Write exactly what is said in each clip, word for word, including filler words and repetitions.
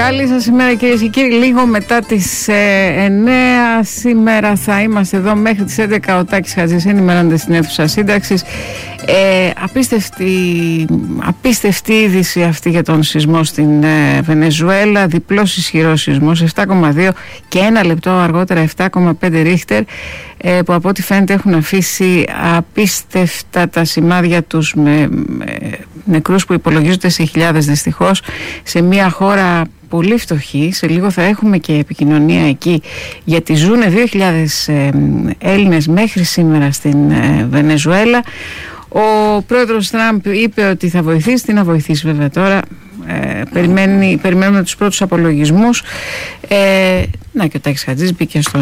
Καλή σας ημέρα κυρίες και κύριοι. Λίγο μετά τις ε, εννέα σήμερα θα είμαστε εδώ μέχρι τις έντεκα. Ο Τάκης Χατζής ενημερώνεται στην αίθουσα σύνταξης. Ε, απίστευτη, απίστευτη είδηση αυτή για τον σεισμό στην ε, Βενεζουέλα. Διπλός ισχυρός σεισμός, επτά κόμμα δύο, και ένα λεπτό αργότερα επτά κόμμα πέντε ρίχτερ, ε, που από ό,τι φαίνεται έχουν αφήσει απίστευτα τα σημάδια τους, με, με νεκρούς που υπολογίζονται σε χιλιάδες δυστυχώς, σε μια χώρα πολύ φτωχή. Σε λίγο θα έχουμε και επικοινωνία εκεί, γιατί ζουν δύο χιλιάδες ε, Έλληνες μέχρι σήμερα στην ε, Βενεζουέλα. Ο πρόεδρος Τραμπ είπε ότι θα βοηθήσει. Τι να βοηθήσει βέβαια τώρα, ε, περιμένει, περιμένουμε τους πρώτους απολογισμούς. ε, Να, και ο Τάκης Χατζής μπήκε στο...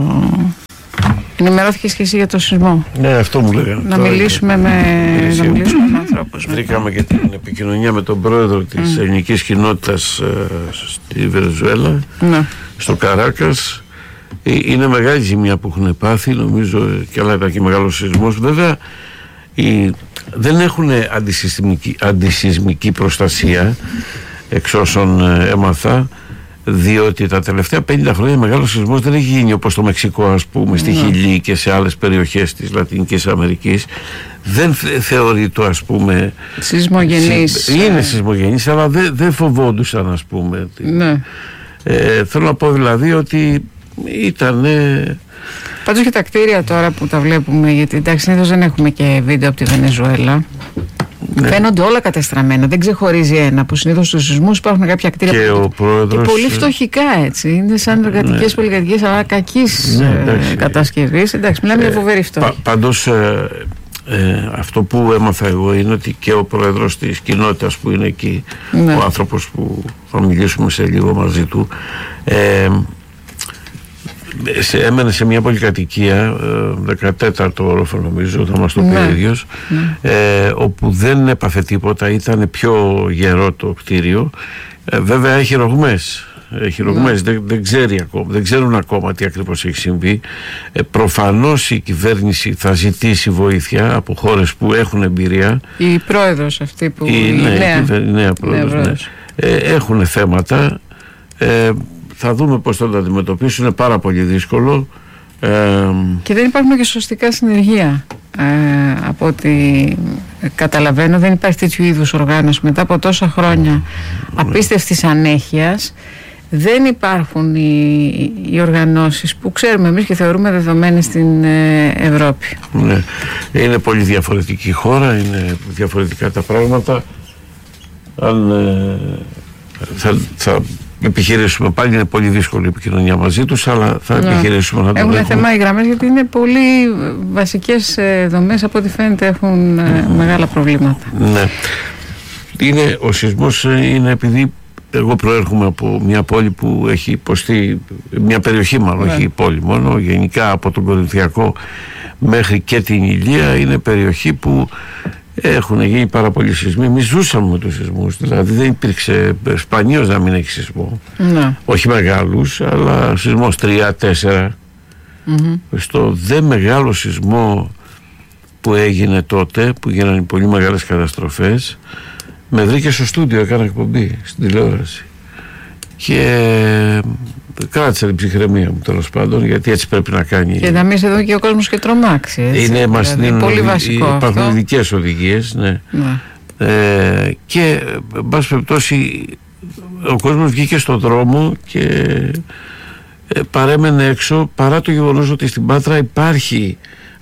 Ενημερώθηκες και εσύ για το σεισμό. Ναι, αυτό μου λέγανε. Να μιλήσουμε με, να μιλήσουμε με ανθρώπους. Βρήκαμε και την επικοινωνία με τον πρόεδρο της mm. ελληνικής κοινότητας ε, στη Βενεζουέλα, ναι. στο Καράκας. Ε, είναι μεγάλη ζημιά που έχουν πάθει, νομίζω, και άλλα ήταν και μεγάλος σεισμός. Βέβαια, οι, δεν έχουν αντισυσμική, αντισυσμική προστασία, εξ όσων ε, έμαθα, διότι τα τελευταία πενήντα χρόνια μεγάλος σεισμός δεν έχει γίνει όπως το Μεξικό, ας πούμε, στη Χιλή και σε άλλες περιοχές της Λατινικής Αμερικής. Δεν θεωρεί το, ας πούμε, σεισμογενής. Είναι σεισμογενής, αλλά δεν, δεν φοβόντουσαν, ας πούμε. Ναι. Ε, θέλω να πω δηλαδή ότι ήταν... Πάντως και τα κτίρια τώρα που τα βλέπουμε, γιατί εντάξει συνήθως δεν έχουμε και βίντεο από τη Βενεζουέλα, ναι. Φαίνονται όλα κατεστραμμένα, δεν ξεχωρίζει ένα, που συνήθως στους σεισμούς υπάρχουν κάποια κτίρια και, που... πρόεδρος... και πολύ φτωχικά, έτσι. Είναι σαν εργατικές, ναι. πολυκατοικίες, αλλά κακής ναι, ε, κατασκευής. Εντάξει, μιλάμε για ε, φοβερή φτώχεια. Πα, πάντως ε, ε, αυτό που έμαθα εγώ είναι ότι και ο πρόεδρος της κοινότητας που είναι εκεί, ναι. ο άνθρωπος που θα μιλήσουμε σε λίγο μαζί του, ε, σε, έμενε σε μια πολυκατοικία, δεκατέταρτο όροφο νομίζω, θα μας το πει ο ίδιος, ναι. ε, όπου δεν έπαθε τίποτα, ήταν πιο γερό το κτίριο. ε, βέβαια έχει ρογμές, έχει ρογμές, ναι. δεν, δεν, ξέρει ακόμα, δεν ξέρουν ακόμα τι ακριβώς έχει συμβεί. ε, προφανώς η κυβέρνηση θα ζητήσει βοήθεια από χώρες που έχουν εμπειρία. Η πρόεδρος αυτή που η, η ναι, νέα, η κυβέρ, νέα πρόεδρος, ναι. ε, έχουν θέματα. ε, Θα δούμε πώς θα το αντιμετωπίσουν, είναι πάρα πολύ δύσκολο. Ε, και δεν υπάρχουν και σωστικά συνεργεία. Ε, από ό,τι καταλαβαίνω, δεν υπάρχει τέτοιου είδους οργάνωση. Μετά από τόσα χρόνια απίστευτης ανέχειας, δεν υπάρχουν οι, οι οργανώσεις που ξέρουμε εμείς και θεωρούμε δεδομένες στην ε, Ευρώπη. Ναι. Είναι πολύ διαφορετική χώρα, είναι διαφορετικά τα πράγματα. Αν ε, θα... θα επιχειρήσουμε, πάλι είναι πολύ δύσκολη η επικοινωνία μαζί τους, αλλά θα ναι. επιχειρήσουμε να το έχουν έχουμε. θέμα οι γραμμές, γιατί είναι πολύ βασικές δομές, από ό,τι φαίνεται έχουν ναι. μεγάλα προβλήματα. Ναι. Είναι, ο σεισμός είναι επειδή εγώ προέρχομαι από μια πόλη που έχει υποστεί, μια περιοχή μάλλον, ναι. όχι πόλη μόνο, γενικά από τον Κορινθιακό μέχρι και την Ηλία, είναι περιοχή που έχουν γίνει πάρα πολλοί σεισμοί. Εμείς ζούσαμε με τους σεισμούς, δηλαδή δεν υπήρξε σπανίως να μην έχει σεισμό. Ναι. Όχι μεγάλους, αλλά σεισμός τρία τέσσερα. Mm-hmm. Στο δε μεγάλο σεισμό που έγινε τότε, που γίνανε πολύ μεγάλες καταστροφές, με βρήκε στο στούντιο, έκανα εκπομπή στην τηλεόραση και κράτησα την ψυχραιμία μου, τέλος πάντων, γιατί έτσι πρέπει να κάνει. Και να μην σε δω και ο κόσμος και τρομάξει, έτσι. Είναι, μας δηλαδή, πολύ βασικό αυτό. Υπάρχουν ειδικές οδηγίες, ναι. ναι. Ε, και εν πάση περιπτώσει ο κόσμος βγήκε στον δρόμο και ε, παρέμενε έξω, παρά το γεγονός ότι στην Πάτρα υπάρχει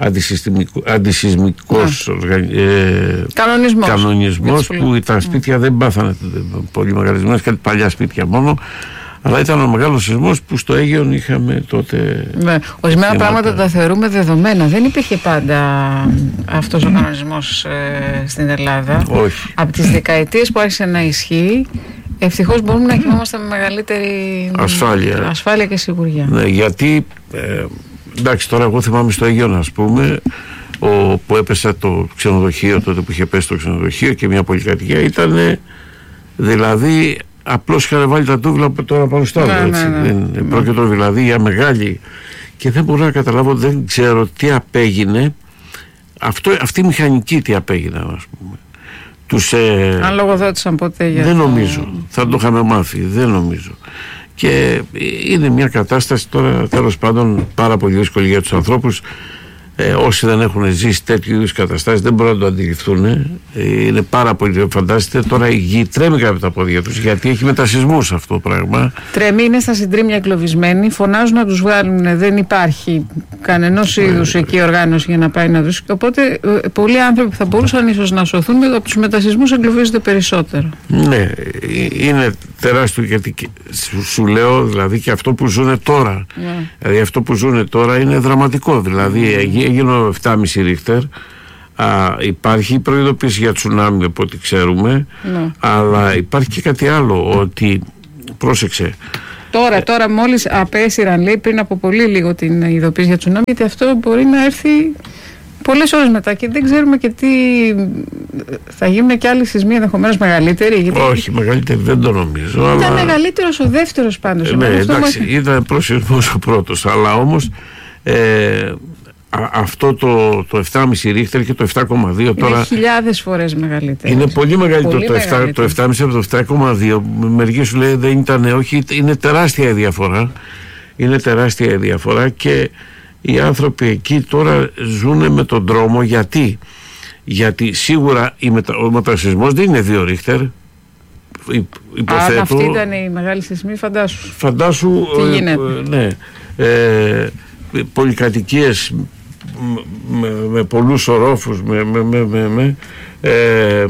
αντισυσμικός ναι. ε, κανονισμός, κανονισμός που τα σπίτια ναι. δεν πάθανε πολύ μεγαλισμένες, κάτι παλιά σπίτια μόνο. Αλλά ήταν ο μεγάλος σεισμός που στο Αίγιον είχαμε τότε. Ναι. Ορισμένα πράγματα τα θεωρούμε δεδομένα. Δεν υπήρχε πάντα αυτός ο κανονισμός ε, στην Ελλάδα. Όχι. Από τις δεκαετίες που άρχισε να ισχύει, ευτυχώς μπορούμε να κοιμόμαστε με μεγαλύτερη ασφάλεια, ασφάλεια και σιγουριά. Ναι, γιατί ε, εντάξει, τώρα εγώ θυμάμαι στο Αίγιον, ας πούμε, ο, που έπεσε το ξενοδοχείο, τότε που είχε πέσει το ξενοδοχείο και μια πολυκατοικία, ήταν δηλαδή. Απλώς είχαν βάλει τα τούβλα τώρα πάνω στο άλλο, έτσι. Ναι, ναι, ναι. Πρόκειται δηλαδή για μεγάλη. Και δεν μπορώ να καταλάβω, δεν ξέρω τι απέγινε. Αυτό, αυτή η μηχανική τι απέγινε, ας πούμε. τους, ε, αν λογοδότησαν ποτέ για δεν το... νομίζω, θα το είχαμε μάθει, δεν νομίζω. Και είναι μια κατάσταση τώρα τέλος πάντων πάρα πολύ δύσκολη για τους ανθρώπους. Ε, όσοι δεν έχουν ζήσει τέτοιου είδους καταστάσεις δεν μπορούν να το αντιληφθούν. Ε, είναι πάρα πολύ. Φαντάζεστε τώρα η γη τρέμει από τα πόδια τους, γιατί έχει μετασυσμούς αυτό το πράγμα. Τρέμει, είναι στα συντρίμμια εγκλωβισμένοι, φωνάζουν να τους βγάλουν. Δεν υπάρχει κανενός είδους εκεί οργάνωση για να πάει να τους. Οπότε ε, πολλοί άνθρωποι που θα μπορούσαν ίσως να σωθούν από τους μετασυσμούς εγκλωβίζονται περισσότερο. Ναι, είναι τεράστιο, γιατί σου, σου λέω δηλαδή και αυτό που ζουν τώρα. Ναι. Δηλαδή αυτό που ζουν τώρα είναι δραματικό. Δηλαδή έγινε ο επτά κόμμα πέντε Ρίχτερ. Α, υπάρχει προειδοποίηση για τσουνάμι από ό,τι ξέρουμε. Ναι. Αλλά υπάρχει και κάτι άλλο, ότι πρόσεξε. Τώρα, ε, τώρα μόλις απέσυραν, λέει, πριν από πολύ λίγο την ειδοποίηση για τσουνάμι, γιατί αυτό μπορεί να έρθει πολλές ώρες μετά και δεν ξέρουμε και τι θα γίνουν και άλλοι σεισμοί, ενδεχομένως μεγαλύτεροι. Γιατί... Όχι, μεγαλύτεροι δεν το νομίζω. Ήταν αλλά... μεγαλύτερος ο δεύτερος πάντως. Ε, ναι, εντάξει, μας... ήταν προσεισμός ο πρώτος, αλλά όμως ε, α, αυτό το, το επτά κόμμα πέντε Ρίχτερ και το επτά κόμμα δύο τώρα... Είναι χιλιάδες φορές μεγαλύτερο. Είναι πολύ μεγαλύτερο πολύ το, επτά, το επτά κόμμα πέντε από το επτά κόμμα δύο. Μερικοί σου λέει δεν ήταν, όχι, είναι τεράστια η διαφορά. Είναι τεράστια η διαφορά και οι άνθρωποι εκεί τώρα ζουν με τον δρόμο. Γιατί? Γιατί σίγουρα μετα... ο μετασυσμός δεν είναι δύο Ρίχτερ. Υποθέτω. Αν αυτή ήταν η μεγάλη σεισμή, φαντάσου. Φαντάσου. Τι γίνεται. Ε, ναι. Ε, πολυκατοικίες με, με πολλούς ορόφους. Με, με, με, με, με, ε,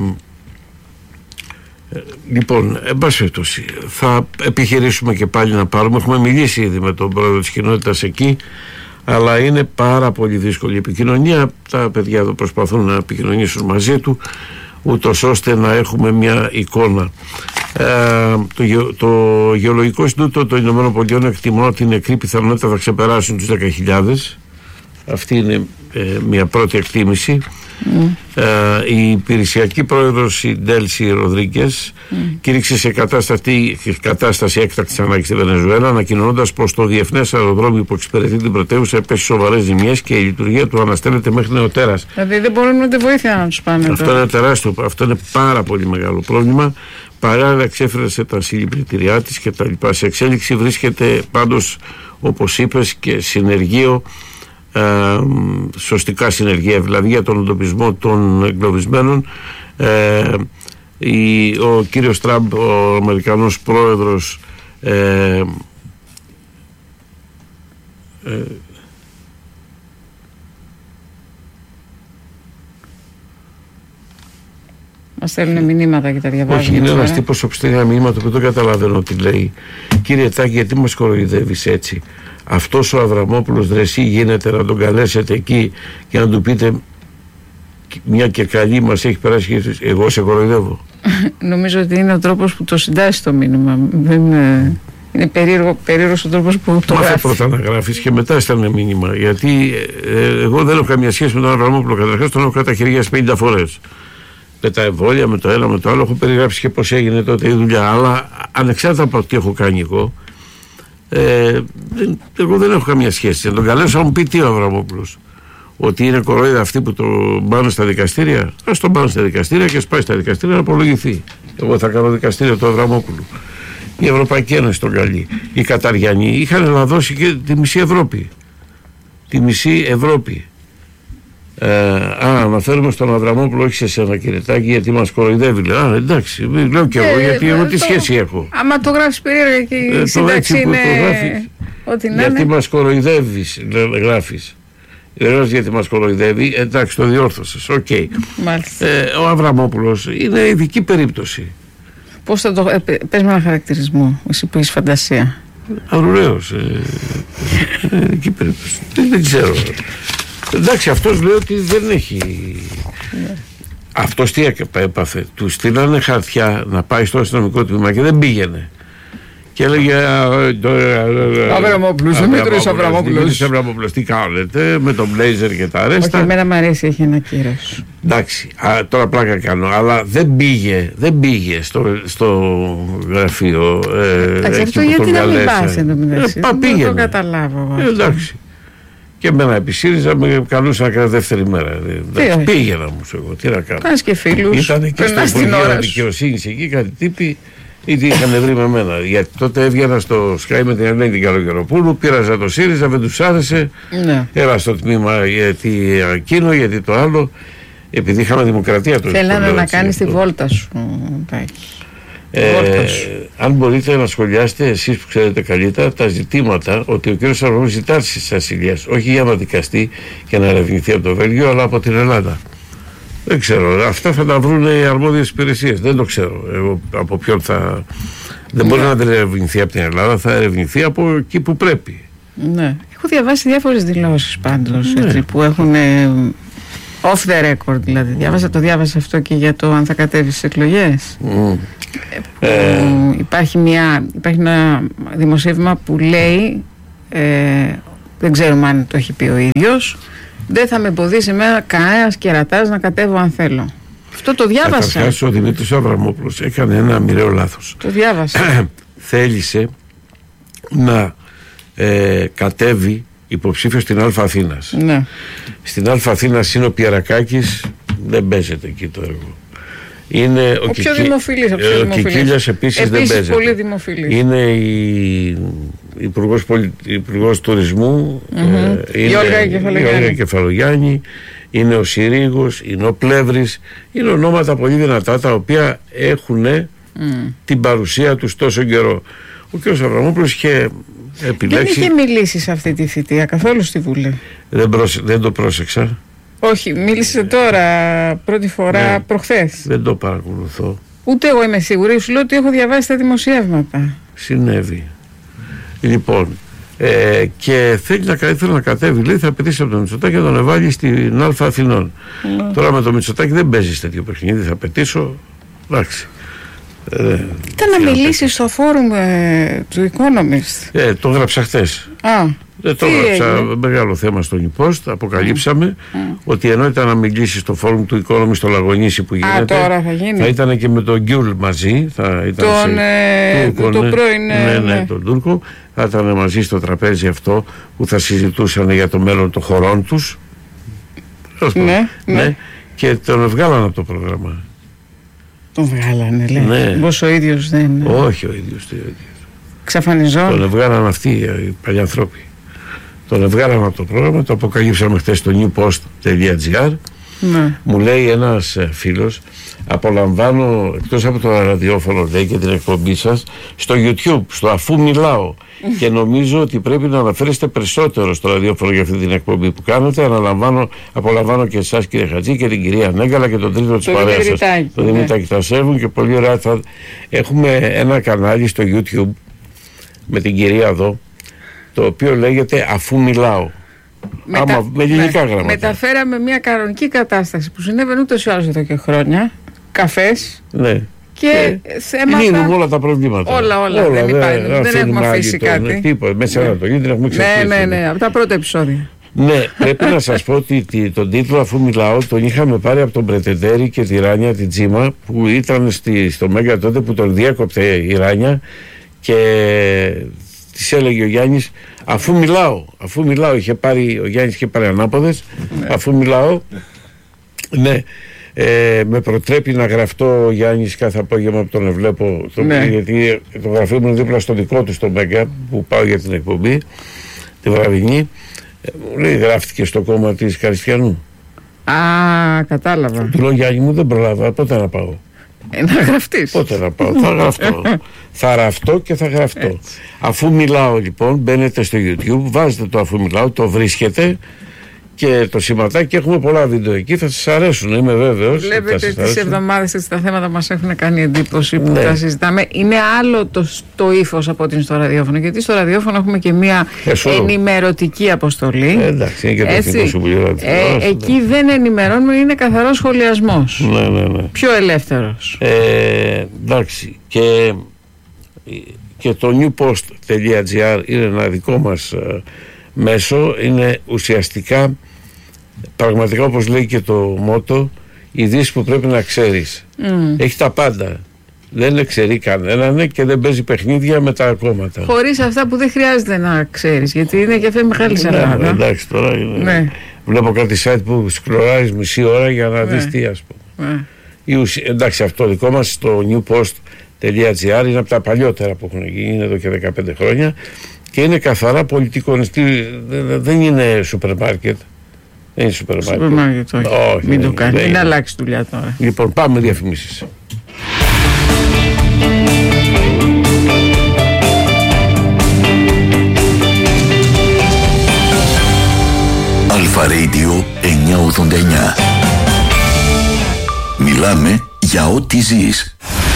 λοιπόν, εν πάση περιπτώσει, θα επιχειρήσουμε και πάλι να πάρουμε. Έχουμε μιλήσει ήδη με τον πρόεδρο της κοινότητας εκεί. Αλλά είναι πάρα πολύ δύσκολη η επικοινωνία. Τα παιδιά εδώ προσπαθούν να επικοινωνήσουν μαζί του, ούτως ώστε να έχουμε μια εικόνα. Ε, το, το Γεωλογικό Ινστιτούτο των Ηνωμένων Πολιτειών εκτιμώ ότι οι νεκροί πιθανότητα θα ξεπεράσουν τους δέκα χιλιάδες. Αυτή είναι ε, μια πρώτη εκτίμηση. Mm. Ε, η υπηρεσιακή πρόεδρος η Ντέλση Ροδρίγκες mm. κήρυξε σε κατάσταση, κατάσταση έκτακτης ανάγκης στη Βενεζουέλα, ανακοινώνοντας πως το διεθνές αεροδρόμιο που εξυπηρετεί την πρωτεύουσα έπεσε σοβαρές ζημιές και η λειτουργία του αναστέλλεται μέχρι νεοτέρας. Δηλαδή δεν μπορούν ούτε βοήθεια να τους πάνε. Αυτό είναι τεράστιο, αυτό είναι πάρα πολύ μεγάλο πρόβλημα. Παράλληλα εξέφρασε τα συλληπιτήριά της και τα λοιπά. Σε εξέλιξη βρίσκεται πάντως, όπως είπες, και συνεργείο. Ε, σωστικά συνεργεία δηλαδή για τον εντοπισμό των εγκλωβισμένων. ε, η, ο κύριος Τραμπ, ο Αμερικανός πρόεδρος, ε, ε, μας στέλνουν μηνύματα και τα διαβάζουμε. Όχι, είναι ένας τύπος που στέλνει ένα μήνυμα το οποίο δεν καταλαβαίνω τι λέει. Κύριε Τάκη, γιατί μας κοροϊδεύεις έτσι? Αυτός ο Αβραμόπουλος δρεσί γίνεται να τον καλέσετε εκεί και να του πείτε μια και καλή μας έχει περάσει, εγώ σε κοροϊδεύω? Νομίζω ότι είναι ο τρόπος που το συντάσσει το μήνυμα. Δεν είναι, είναι περίεργο, περίεργος ο τρόπος που το Μάθε γράφει. πρώτα να γράφεις και μετά στέλνε μήνυμα. Γιατί ε, εγώ δεν έχω καμία σχέση με τον Αβραμόπουλο. Καταρχάς τον έχω καταχειριάσει πενήντα φορές. Με τα εμβόλια, με το ένα, με το άλλο. Έχω περιγράψει και πώς έγινε τότε η δουλειά. Αλλά ανεξάρτητα από το τι έχω κάνει εγώ, Ε, δεν, εγώ δεν έχω καμία σχέση. Να τον καλέσω να μου πει τι ο Αβραμόπουλος? Ότι είναι κορόιδα αυτοί που τον πάνε στα δικαστήρια? Ας τον πάνε στα δικαστήρια και ας πάει στα δικαστήρια να απολογηθεί. Εγώ θα κάνω δικαστήριο του Αβραμόπουλου. Η Ευρωπαϊκή Ένωση τον καλεί. Οι Καταριανοί είχαν να δώσει και τη μισή Ευρώπη. Τη μισή Ευρώπη. Ε, α, αναφέρουμε στον Αβραμόπουλο, όχι σε σένα κύριε Τάκη, γιατί μας κοροϊδεύει. Λέει. Α, εντάξει, λέω και εγώ, ε, γιατί εγώ τι το, σχέση έχω. Άμα το γράφεις περίεργα και η ε, σύνταξη είναι ότι να γιατί είναι. Μας κοροϊδεύεις, γράφεις. Δεν γιατί μας κοροϊδεύει, εντάξει, το διόρθωσες, οκ. Okay. Ε, ο Αβραμόπουλος είναι ειδική περίπτωση. Πώς θα το, ε, πες με ένα χαρακτηρισμό, εσύ που έχεις φαντασία. Αρουραίος, ε, ε, ε, ειδική περίπτωση. Δεν, δεν ξέρω. Εντάξει, αυτός λέει ότι δεν έχει. Yeah. Αυτός τι έπαθε? Του στείλανε χαρτιά να πάει στο αστυνομικό τμήμα και δεν πήγαινε. Και έλεγε Αβραμόπουλος, Δημήτρης Αβραμόπουλος. Αβραμόπουλος, τι κάνετε με τον μπλέιζερ και τα ρέστα? Όχι, εμένα μου αρέσει, έχει ένα κύρος. Εντάξει, α, τώρα πλάκα κάνω, αλλά δεν πήγε, δεν πήγε στο, στο γραφείο. Εντάξει, αυτό γιατί να μην πας εν τω μεταξύ? Δεν το καταλάβω. Εντάξει. Και εμένα επί ΣΥΡΙΖΑ με καλούσαν να κάνω δεύτερη μέρα. Τι, πήγαινα όμως εγώ, τι να κάνω. Κάνεις και φίλους. Ήταν και στο Υπουργείο Δικαιοσύνης εκεί κάτι τύποι, ήδη είχαν βρει με μένα. Γιατί τότε έβγαινα στο Sky με την Ελένη την Καλογεροπούλου, πήραζα το ΣΥΡΙΖΑ, δεν τους άρεσε. Ναι. Έλα στο τμήμα γιατί εκείνο, γιατί το άλλο. Επειδή είχαμε δημοκρατία τότε. Θέλανε να κάνεις τη βόλτα σου. Ε, αν μπορείτε να σχολιάσετε εσείς που ξέρετε καλύτερα τα ζητήματα ότι ο κ. Σαρβαμόπουλος ζητά της ασυλίας, όχι για να δικαστεί και να ερευνηθεί από το Βέλγιο, αλλά από την Ελλάδα. Δεν ξέρω, αυτά θα τα βρουν οι αρμόδιες υπηρεσίες, δεν το ξέρω εγώ από ποιον θα. Δεν μπορεί να ερευνηθεί από την Ελλάδα, θα ερευνηθεί από εκεί που πρέπει. Ναι, έχω διαβάσει διάφορες δηλώσεις πάντως, ναι, έτσι, που έχουν off the record, δηλαδή διάβασα, το διάβασα αυτό και για το αν θα κατέβει στις εκλογές. Mm. Ε, υπάρχει, μια, υπάρχει ένα δημοσίευμα που λέει, ε, δεν ξέρουμε αν το έχει πει ο ίδιος, δεν θα με εμποδίσει εμένα κανένας κερατάς να κατέβω αν θέλω. Αυτό το διάβασα. Καταρχάς ο Δημήτρης Αβραμόπουλος έκανε ένα μοιραίο λάθος. Το διάβασα. Θέλησε να ε, κατέβει υποψήφιος στην Αλφα Αθήνας. Ναι. Στην Αλφα Αθήνας είναι ο Πιερακάκης, δεν παίζεται εκεί το έργο. Είναι ο, ο πιο δημοφιλής. Ο Κικίλιας επίσης δεν παίζεται. Πολύ δημοφιλής. Είναι η Υπουργός, Πολι... Υπουργός Τουρισμού, mm-hmm. ε, είναι η Όλγα Κεφαλογιάννη, είναι ο Συρίγος, είναι ο Πλεύρης. Είναι ονόματα πολύ δυνατά τα οποία έχουν mm. την παρουσία τους τόσο καιρό. Ο κ. Αβραμόπουλος είχε επιλέξει. Δεν είχε μιλήσει σε αυτή τη θητεία καθόλου στη Βουλή. Δεν, προσε... δεν το πρόσεξα. Όχι, μίλησε τώρα πρώτη φορά, ναι, προχθές. Δεν το παρακολουθώ. Ούτε εγώ είμαι σίγουρη, σου λέω ότι έχω διαβάσει τα δημοσιεύματα. Συνέβη. Λοιπόν, ε, και θέλει να, θέλει να κατέβει, λέει, θα πετύσει από τον Μητσοτάκη να τον εβάλει στην Αλφα Αθηνών. Mm. Τώρα με τον Μητσοτάκη δεν παίζει τέτοιο παιχνίδι, θα πετύσω. Εντάξει. Ε, Ήταν να μιλήσει στο φόρουμ ε, του Economist. Ε, το έγραψα χθες. Α. Δεν το έγραψα, μεγάλο θέμα στο New Post. Αποκαλύψαμε mm. ότι ενώ ήταν να μιλήσει στο φόρουμ του Economist στο Λαγονίσι που γίνεται, Α, τώρα θα, γίνει. θα ήταν και με τον Γκιούλ μαζί. Θα ήταν τον ε, Τούρκο, το, το πρώην. Ναι, ναι, ναι, τον Τούρκο. Θα ήταν μαζί στο τραπέζι αυτό που θα συζητούσαν για το μέλλον των χωρών τους. Ναι, ναι. ναι. Και τον βγάλανε από το πρόγραμμα. Τον βγάλανε, λέει. Ναι. Πως ο ίδιος δεν. Όχι ο ίδιος. Ξαφανιζόν. Τον βγάλανε αυτοί οι παλιανθρώποι. Τον βγάλαμε από το πρόγραμμα, το αποκαλύψαμε χθες στο newpost.gr. Ναι. Μου λέει ένας φίλος, απολαμβάνω εκτός από το ραδιόφωνο, λέει, και την εκπομπή σας στο YouTube, στο Αφού Μιλάω. Και νομίζω ότι πρέπει να αναφέρεστε περισσότερο στο ραδιόφωνο για αυτή την εκπομπή που κάνετε. Αναλαμβάνω, απολαμβάνω και εσάς, κύριε Χατζή, και την κυρία Νέγκαλα και τον τρίτο της παρέας σας, τον Δημήτρη Τασέβου, και πολύ ωραία. Θα... Έχουμε ένα κανάλι στο YouTube με την κυρία εδώ, το οποίο λέγεται Αφού Μιλάω. Μετα... Άμα, με ελληνικά ναι. γράμματα. Μεταφέραμε μια κανονική κατάσταση που συνέβαινε ούτως ή άλλως εδώ και χρόνια. Καφές. Ναι. Και ε, θέματα. Λύνουμε όλα τα προβλήματα. Όλα, όλα. όλα δεν, υπάρχει, δεν, δεν έχουμε αφήσει κάτι. Ναι, τίποτα. Μέσα ναι. Ανατολή δεν έχουμε ξεφύγει. Ναι, ναι, ναι. Από τα πρώτα επεισόδια. Ναι, πρέπει να σας πω ότι τον τίτλο Αφού Μιλάω τον είχαμε πάρει από τον Πρετεντέρη και τη Ράνια, την Τζίμα, που ήταν στη, στο Μέγκα τότε που τον διέκοπτε η Ράνια και της έλεγε ο Γιάννης, αφού μιλάω, αφού μιλάω, είχε πάρει, ο Γιάννης είχε πάρει ανάποδες, ναι. Αφού μιλάω, ναι, ε, με προτρέπει να γραφτώ ο Γιάννης κάθε απόγευμα που τον βλέπω, το, ναι. γιατί το γραφείο μου είναι δίπλα στο δικό του στο Μέγκα που πάω για την εκπομπή, τη βραδινή, μου λέει γράφτηκε στο κόμμα της Καριστιανού. Α, κατάλαβα. Του λέω, Γιάννη μου, δεν προλάβα, πότε να πάω. Ε, να γραφτείς. Πότε να πάω, θα γραφτώ. Θα γραφτώ και θα γραφτώ. Έτσι. Αφού μιλάω λοιπόν, μπαίνετε στο YouTube, βάζετε το αφού μιλάω, το βρίσκετε και το σηματάκι, έχουμε πολλά βίντεο εκεί, θα σας αρέσουν, είμαι βέβαιος. Βλέπετε τις εβδομάδες έτσι τα θέματα μας έχουν κάνει εντύπωση που ναι. τα συζητάμε. Είναι άλλο το, το ύφος από ότι είναι στο ραδιόφωνο, γιατί στο ραδιόφωνο έχουμε και μια Εσώ. ενημερωτική αποστολή. Ε, εντάξει, είναι και το Εθνικό Συμβουλίο. Ε, εκεί ναι. δεν ενημερώνουμε, είναι καθαρός σχολιασμός. Ναι, ναι, ναι. Πιο ελεύθερος. Ε, εντάξει, και, και το newpost.gr είναι ένα δικό μας uh, μέσο, είναι ουσιαστικά πραγματικά, όπως λέει και το μότο, ειδήσεις που πρέπει να ξέρεις. Mm. Έχει τα πάντα. Δεν εξαιρεί κανέναν και δεν παίζει παιχνίδια με τα κόμματα. Χωρίς αυτά που δεν χρειάζεται να ξέρεις, γιατί είναι και αυτή μεγάλη σαράδα. Ναι, εντάξει, τώρα είναι. Ναι. Βλέπω κάτι site που σκρολάρεις μισή ώρα για να ναι. δεις τι, ας πούμε. Ναι. Η ουσία, εντάξει, αυτό δικό μας το newpost.gr είναι από τα παλιότερα που έχουν γίνει, είναι εδώ και δεκαπέντε χρόνια και είναι καθαρά πολιτικό. Δεν είναι σούπερ μάρκετ. Δεν είναι σούπερ μάρκετ. Σούπερ μάρκετ, όχι. όχι. Μην το κάνει. Μην είναι. αλλάξει δουλειά τώρα. Λοιπόν, πάμε διαφημίσεις. Αλφα Radio εννιακόσια ογδόντα εννιά. Μιλάμε για ό,τι ζεις.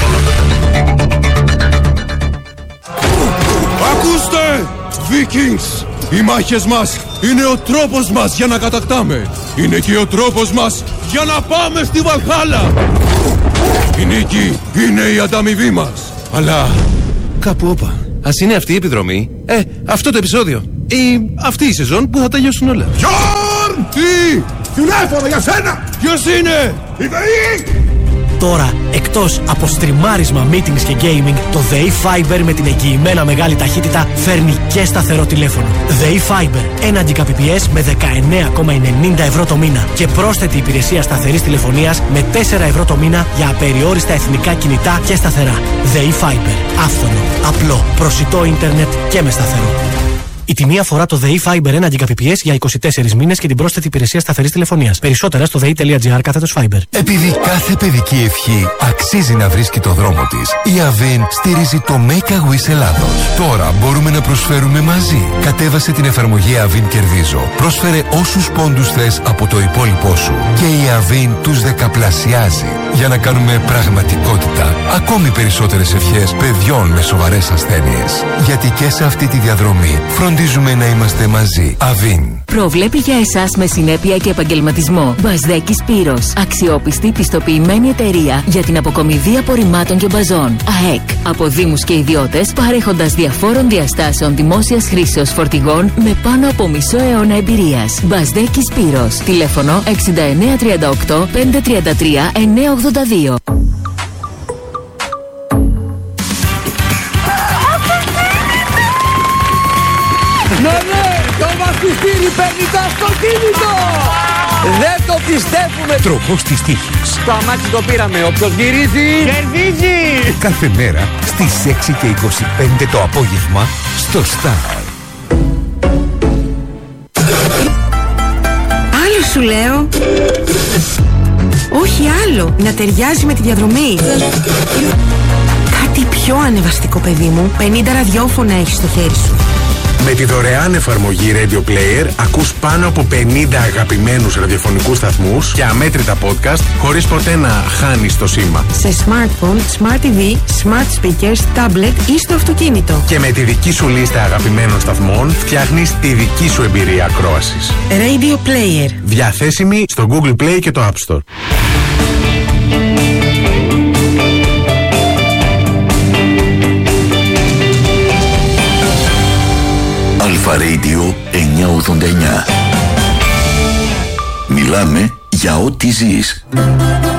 Ακούστε! Vikings! Οι μάχες μας είναι ο τρόπος μας για να κατακτάμε. Είναι και ο τρόπος μας για να πάμε στη Βαλχάλα. Η νίκη είναι η ανταμοιβή μας. Αλλά κάπου όπα. Ας είναι αυτή η επιδρομή. Ε, αυτό το επεισόδιο. Ή αυτή η σεζόν που θα τελειώσουν όλα. Γιόρν! Τι! Τηλέφωνο για σένα! Ποιος είναι? Η ΔΕΗ! Τώρα, εκτός από στριμάρισμα, meetings και gaming, το ΔΕΗ Fiber με την εγγυημένα μεγάλη ταχύτητα φέρνει και σταθερό τηλέφωνο. ΔΕΗ Fiber, ένα Gbps με δεκαεννέα κόμμα ενενήντα ευρώ το μήνα και πρόσθετη υπηρεσία σταθερής τηλεφωνίας με τέσσερα ευρώ το μήνα για απεριόριστα εθνικά κινητά και σταθερά. ΔΕΗ Fiber, άφθονο, απλό, προσιτό ίντερνετ και με σταθερό. Η τιμή αφορά το ΔΕΗ Fiber ένα Gbps για είκοσι τέσσερις μήνες και την πρόσθετη υπηρεσία σταθερής τηλεφωνίας. Περισσότερα στο δei.gr κάθετος Fiber. Επειδή κάθε παιδική ευχή αξίζει να βρίσκει το δρόμο της, η Avin στηρίζει το Make a Wish Ελλάδος. Τώρα μπορούμε να προσφέρουμε μαζί. Κατέβασε την εφαρμογή Avin Κερδίζω. Πρόσφερε όσους πόντους θες από το υπόλοιπό σου και η Avin τους δεκαπλασιάζει για να κάνουμε πραγματικότητα ακόμη περισσότερες ευχές παιδιών με σοβαρές ασθένειες. Γιατί και σε αυτή τη διαδρομή φροντίζουμε να είμαστε μαζί. Avin. Προβλέπει για εσάς με συνέπεια και επαγγελματισμό. Μπαζδέκη Σπύρος. Αξιόπιστη πιστοποιημένη εταιρεία για την αποκομιδή απορριμμάτων και μπαζών. ΑΕΚ. Από δήμους και ιδιώτες, παρέχοντας διαφόρων διαστάσεων δημόσιας χρήσεως φορτηγών με πάνω από μισό αιώνα εμπειρίας. Μπαζδέκη Σπύρος. Τηλέφωνο εξήντα εννέα τριάντα οκτώ πεντακόσια τριάντα τρία εννιακόσια ογδόντα δύο. Ναι, ναι, το Βασιλιστήρι παίρνει το αυτοκίνητο! Δεν το πιστεύουμε! Τροχός της τύχης. Το αμάξι το πήραμε, όποιος γυρίζει... Κερδίζει! Κάθε μέρα στις έξι και είκοσι πέντε το απόγευμα στο Star. Άλλο σου λέω. Όχι άλλο, να ταιριάζει με τη διαδρομή. Κάτι πιο ανεβαστικό, παιδί μου. πενήντα ραδιόφωνα έχεις στο χέρι σου. Με τη δωρεάν εφαρμογή Radio Player ακούς πάνω από πενήντα αγαπημένους ραδιοφωνικούς σταθμούς και αμέτρητα podcast χωρίς ποτέ να χάνεις το σήμα. Σε smartphone, smart τι βι, smart speakers, tablet ή στο αυτοκίνητο. Και με τη δική σου λίστα αγαπημένων σταθμών φτιάχνεις τη δική σου εμπειρία ακρόασης. Radio Player. Διαθέσιμη στο Google Play και το App Store. Αλφα Radio εννιακόσια ογδόντα εννιά. Μιλάμε για ό,τι ζεις.